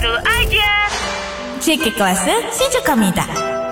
Seru aja. JK Class Shijukamida.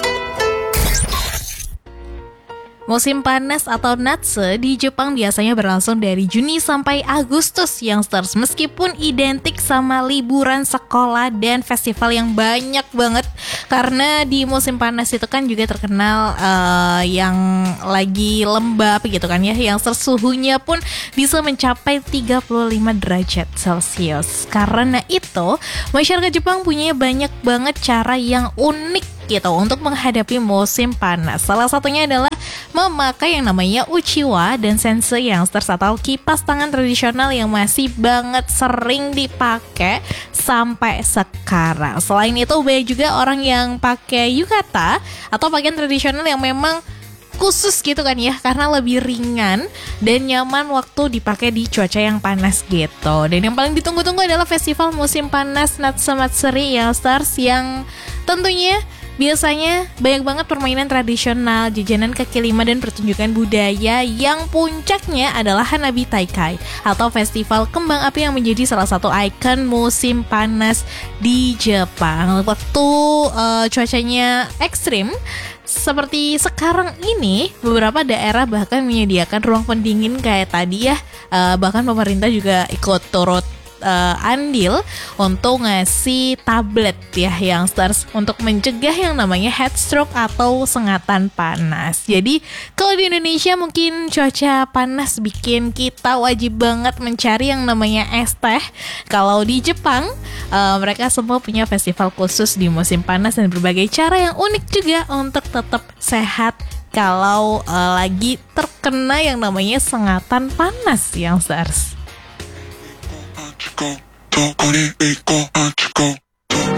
Musim panas atau Natsu di Jepang biasanya berlangsung dari Juni sampai Agustus, Youngsters. Meskipun identik sama liburan sekolah dan festival yang banyak banget. Karena di musim panas itu kan juga terkenal yang lagi lembab gitu kan ya. Youngsters, suhunya pun bisa mencapai 35 derajat Celcius. Karena itu, masyarakat Jepang punya banyak banget cara yang unik gitu untuk menghadapi musim panas. Salah satunya adalah memakai yang namanya uchiwa dan sensei Youngsters atau kipas tangan tradisional yang masih banget sering dipakai sampai sekarang. Selain itu banyak juga orang yang pakai yukata atau pakaian tradisional yang memang khusus gitu kan ya, karena lebih ringan dan nyaman waktu dipakai di cuaca yang panas gitu. Dan yang paling ditunggu-tunggu adalah festival musim panas Natsu Matsuri Youngsters yang tentunya biasanya banyak banget permainan tradisional, jajanan kaki lima, dan pertunjukan budaya yang puncaknya adalah Hanabi Taikai atau festival kembang api yang menjadi salah satu ikon musim panas di Jepang. Waktu cuacanya ekstrim seperti sekarang ini, beberapa daerah bahkan menyediakan ruang pendingin kayak tadi ya. Bahkan pemerintah juga ikut turut andil untuk ngasih tablet ya Youngsters untuk mencegah yang namanya heat stroke atau sengatan panas. Jadi kalau di Indonesia mungkin cuaca panas bikin kita wajib banget mencari yang namanya es teh. Kalau di Jepang mereka semua punya festival khusus di musim panas dan berbagai cara yang unik juga untuk tetap sehat kalau lagi terkena yang namanya sengatan panas Youngsters.